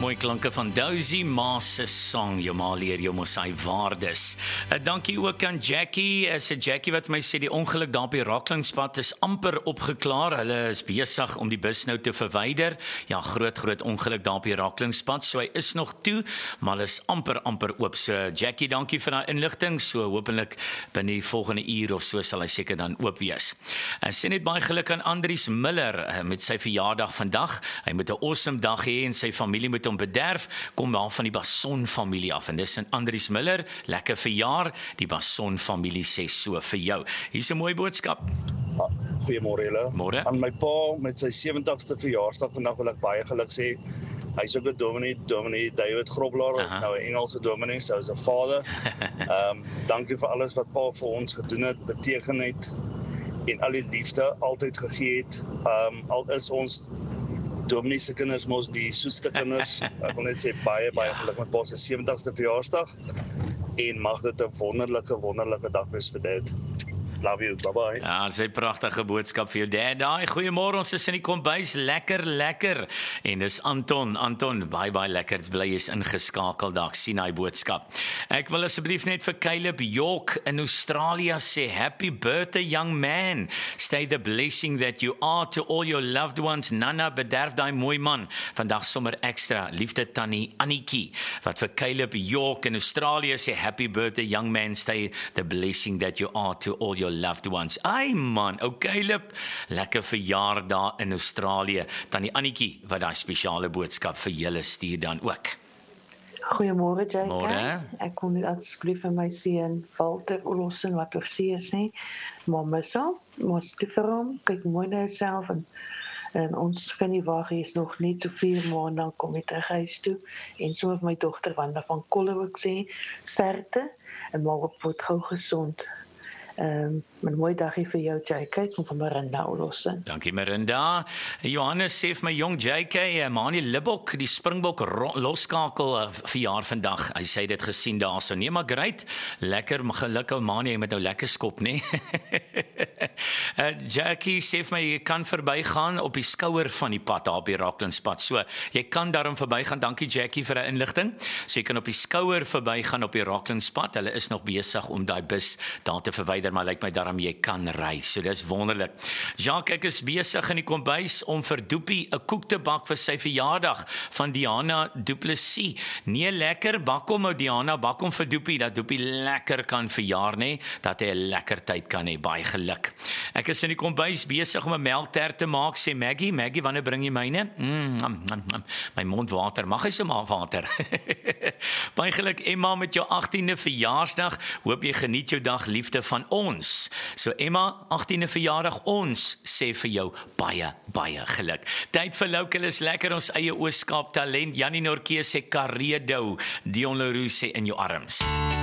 Mooi klanke van Dozy Maas se song, jou ma leer jou mos sy waardes. Dankie ook aan Jackie, Jackie wat my sê die ongeluk daar op die Rocklandspad is amper opgeklaar. Hulle is besig om die bus nou te verwyder. Ja, groot ongeluk daar op die Rocklandspad. So hy is nog toe, maar hulle is amper oop. So Jackie, dankie vir daai inligting. So hopelik binne die volgende uur of so sal hy seker dan oop wees. Sê net baie geluk aan Andries Miller met sy verjaardag vandag. Hy moet 'n awesome dag hê en sy familie moet hom bederf. Kom daar van die Basson familie af en dis in Andries Miller. Lekker verjaar. Die Basson familie sê so vir jou. Hier's 'n mooi boodskap. Goeiemôre julle. Môre. Aan my pa met sy 70ste verjaarsdag vandag wil ek baie geluk sê. Hy's ook 'n dominee David Groblaar, is nou 'n Engelse dominee, so is 'n vader. Dankie vir alles wat pa vir ons gedoen het, beteken het en al die liefde altyd gegee het. Al is ons dominee se kinders mos die soetste kinders. Ek wil net sê baie geluk met pa se 70ste verjaarsdag en mag dit 'n wonderlike dag wees vir dit. Love you, bye-bye. Ja, dis 'n pragtige boodskap vir jou dad. Daai goeiemôre, ons is in die kombuis, lekker. En dis Anton, baie lekker, bly jy's ingeskakel daar, sien hy boodskap. Ek wil asseblief net vir Caleb York in Australië sê, happy birthday young man. Stay the blessing that you are to all your loved ones. Nana, bederf daai mooi man. Vandag sommer ekstra, liefde tannie Annetjie, wat vir Caleb York in Australië sê, happy birthday young man, stay the blessing that you are to all your loved ones. Ai man, Caleb, lekker verjaar daar in Australië. Tannie Annetjie, wat daai spesiale boodskap vir julle stuur dan ook. Goeiemôre JK. Môre. Ek kon nie asseblief vir my seun Walter Olofsen wat oor see is nie. Maar mos die vir hom, kyk mooi na homself en ons kan nie wag, hy is nog net so 4 maande dan kom hy terug huis toe. En so met my dogter Wanda van Kolle ook sê, sterkte en maak op word gou gesond. 'n mooi dagie vir jou JK en van Marinda Olofsen. Dankie Marinda. Johannes sê vir my jong JK, Manie Libbok, die Springbok loskakel verjaar vandag. Hy sê dit gesien daarso. Nee, maar great. Lekker, maar gelukkig Manie, jy moet nou lekker skop, nee. Jackie sê vir my, jy kan verbygaan op die skouer van die pad daar op die Rocklandspad. So, jy kan daarom verbygaan. Dankie Jackie vir 'n inligting. So jy kan op die skouer verbygaan op die Rocklandspad. Hulle is nog besig om daai bus daar te verwyder, maar lyk my daarom jy kan ry. So dis wonderlik. Jacques, ek is besig in die kombuis om vir Doopie 'n koek te bak vir sy verjaardag van Diana Du Plessis. Nee, lekker, bak hom Diana, bak hom vir Doopie, dat Doopie lekker kan verjaar, nee, dat hy 'n lekker tyd kan hê. Baie geluk. Ek is in die kombuis besig om 'n melktert te maak, sê Maggie, wanneer bring jy myne? My mond water, mag hy sommer water? Baie geluk Emma met jou 18de verjaarsdag. Hoop jy geniet jou dag, liefde van ons. So Emma, 18de verjaardag, ons sê vir jou baie geluk. Tyd vir Local is lekker, ons eie Oos-Kaap talent. Jannie Norke sê Karedo, Dion Leroux sê in jou arms.